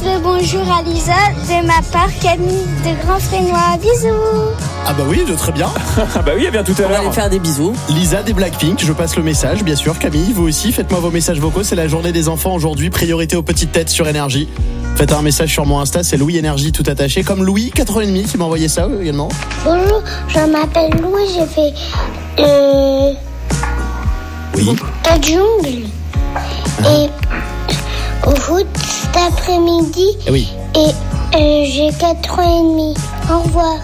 le bonjour à Lisa, de ma part, Camille de Grand Frénois. Bisous. Ah bah oui, très bien. Ah bah oui, elle vient tout à On va l'heure. aller faire des bisous. Lisa des Blackpink, je passe le message, bien sûr. Camille, vous aussi, faites-moi vos messages vocaux. C'est la journée des enfants aujourd'hui. Priorité aux petites têtes sur Énergie. Faites un message sur mon Insta, c'est Louis Énergie tout attaché. Comme Louis, 4h30, qui m'a envoyé ça également. Bonjour, je m'appelle Louis, j'ai fait Oui. la jungle. Et au foot cet après-midi. Eh oui. Et j'ai 4h30. Au revoir.